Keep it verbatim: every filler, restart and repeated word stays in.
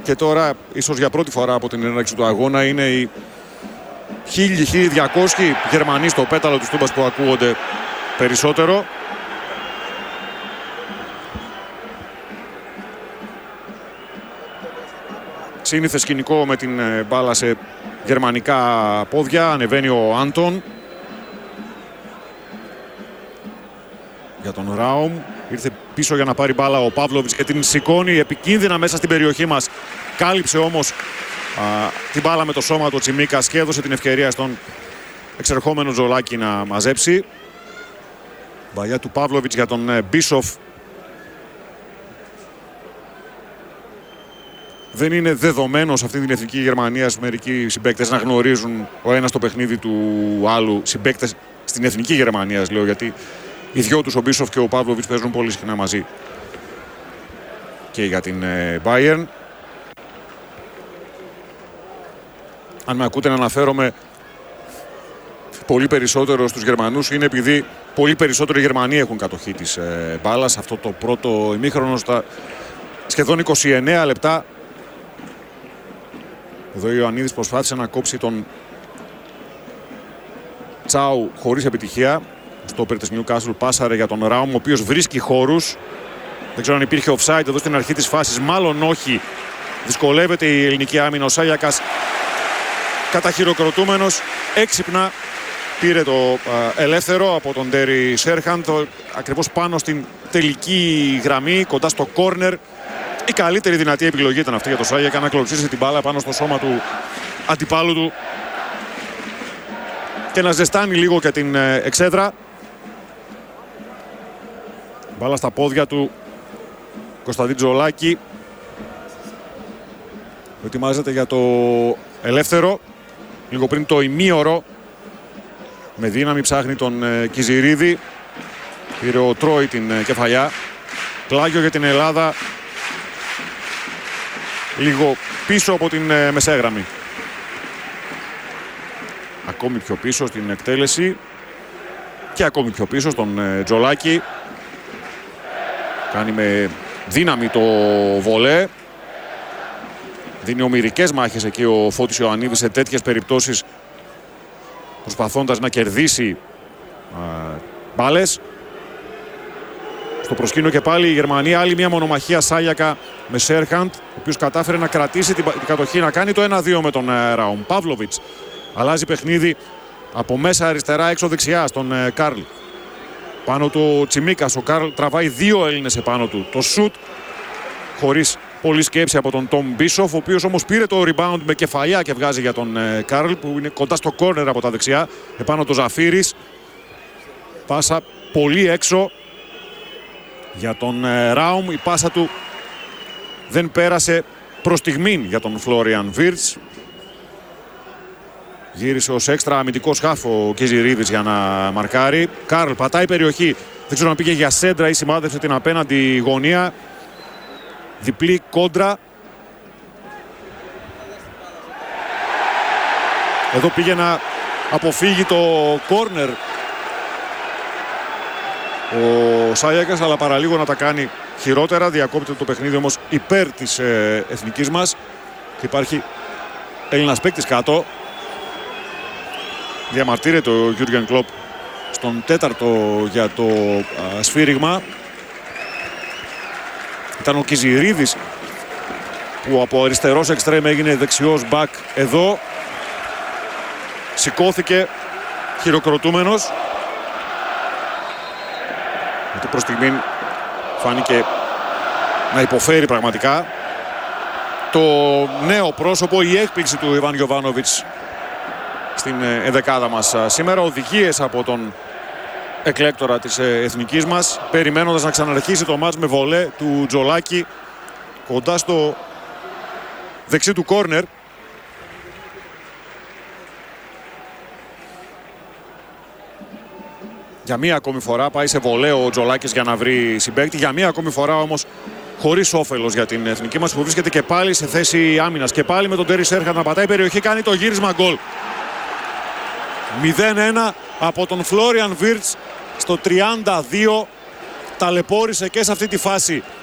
και τώρα ίσως για πρώτη φορά από την έναρξη του αγώνα είναι οι χίλια με χίλια διακόσιοι Γερμανοί στο πέταλο του Τούμπας που ακούγονται περισσότερο. Σύνηθε σκηνικό με την μπάλα σε γερμανικά πόδια. Ανεβαίνει ο Άντων για τον Ράουμ. Ήρθε πίσω για να πάρει μπάλα ο Παύλοβιτς και την σηκώνει επικίνδυνα μέσα στην περιοχή μας. Κάλυψε όμως α, την μπάλα με το σώμα του Τσιμίκας και έδωσε την ευκαιρία στον εξερχόμενο Τζολάκη να μαζέψει. Βαλιά του Παύλοβιτς για τον Μπίσοφ. Δεν είναι δεδομένο σε αυτή την εθνική Γερμανία μερικοί συμπαίκτες να γνωρίζουν ο ένας το παιχνίδι του άλλου. Συμπαίκτες στην εθνική Γερμανία, λέω, γιατί οι δυο τους, ο Μπίσοφ και ο Παύλοβιτς, παίζουν πολύ συχνά μαζί. Και για την Bayern. Αν με ακούτε να αναφέρομαι πολύ περισσότερο στους Γερμανούς, είναι επειδή πολύ περισσότερο οι Γερμανοί έχουν κατοχή της ε, μπάλας. Αυτό το πρώτο ημίχρονο στα σχεδόν είκοσι εννέα λεπτά. Εδώ ο Ιωαννίδης προσπάθησε να κόψει τον Τσάου χωρίς επιτυχία. Ο στόπερ της Νιουκάσλ πάσαρε για τον Ράουμ, ο οποίος βρίσκει χώρους. Δεν ξέρω αν υπήρχε offside εδώ στην αρχή της φάσης. Μάλλον όχι. Δυσκολεύεται η ελληνική άμυνα. Ο Σάγιακας καταχειροκροτούμενος έξυπνα πήρε το α, ελεύθερο από τον Ντέρι Σέρχαντ, ακριβώς πάνω στην τελική γραμμή, κοντά στο κόρνερ. Η καλύτερη δυνατή επιλογή ήταν αυτή για τον Σάγιακα, να κλωτσίσει την μπάλα πάνω στο σώμα του αντιπάλου του και να ζεστάνει λίγο και την ε, εξέδρα. Μπάλα στα πόδια του Κωνσταντίν Τζολάκη. Ετοιμάζεται για το ελεύθερο. Λίγο πριν το ημίωρο. Με δύναμη ψάχνει τον ε, Κιζιρίδη. Πήρε ο Τρόι την ε, κεφαλιά. Πλάγιο για την Ελλάδα. Λίγο πίσω από την ε, μεσαίγραμμη. Ακόμη πιο πίσω στην εκτέλεση. Και ακόμη πιο πίσω στον ε, Τζολάκη. Κάνει με δύναμη το βολέ. Δίνει ομηρικές μάχες εκεί ο Φώτης Ιωαννίδης σε τέτοιες περιπτώσεις, προσπαθώντας να κερδίσει α, μπάλες. Στο προσκήνιο και πάλι η Γερμανία, άλλη μια μονομαχία Σάγιακα με Σέρχαντ, ο οποίος κατάφερε να κρατήσει την, την κατοχή, να κάνει το ένα δύο με τον ε, Ράουμ. Παύλοβιτς αλλάζει παιχνίδι από μέσα αριστερά έξω δεξιά στον ε, Καρλ. Πάνω του ο Τσιμίκας, ο Καρλ τραβάει δύο Έλληνες επάνω του. Το σουτ χωρίς πολλή σκέψη από τον Τόμ Μπίσοφ, ο οποίος όμως πήρε το rebound με κεφαλιά και βγάζει για τον ε, Καρλ, που είναι κοντά στο κόρνερ από τα δεξιά. Επάνω το Ζαφίρης. Πάσα πολύ έξω για τον ε, Ράουμ. Η πάσα του δεν πέρασε προς στιγμήν για τον Φλόριαν Βίρτς. Γύρισε ως έξτρα αμυντικό σκάφο ο Κιζιρίδης για να μαρκάρει. Καρλ πατάει περιοχή. Δεν ξέρω αν πήγε για σέντρα ή σημάδευσε την απέναντι γωνία. Διπλή κόντρα. Εδώ πήγε να αποφύγει το κόρνερ ο Σάγιακας, αλλά παραλίγο να τα κάνει χειρότερα. Διακόπτεται το παιχνίδι όμως υπέρ της ε, εθνικής μας. Και υπάρχει Έλληνας παίκτης κάτω. Διαμαρτύρεται ο Γιούργεν Κλοπ στον τέταρτο για το α, σφύριγμα. Ήταν ο Κιζιρίδης που από αριστερός εξτρέμ έγινε δεξιός μπακ εδώ. Σηκώθηκε χειροκροτούμενος, γιατί προς στιγμήν φάνηκε να υποφέρει πραγματικά. Το νέο πρόσωπο, η έκπληξη του Ιβάν Γιοβάνοβιτς στην ενδεκάδα μας σήμερα. Οδηγίες από τον εκλέκτορα της εθνικής μας, περιμένοντας να ξαναρχίσει το μάτς με βολέ του Τζολάκη κοντά στο δεξί του κόρνερ. Για μία ακόμη φορά πάει σε βολέ ο Τζολάκης για να βρει συμπαίκτη. Για μία ακόμη φορά όμως χωρίς όφελος για την εθνική μας, που βρίσκεται και πάλι σε θέση άμυνας. Και πάλι με τον Ντέρι Σέρχαντ να πατάει περιοχή, κάνει το γύρισμα γκολ. μηδέν ένα από τον Φλόριαν Βίρτς στο τριάντα δύο. Ταλαιπώρησε και σε αυτή τη φάση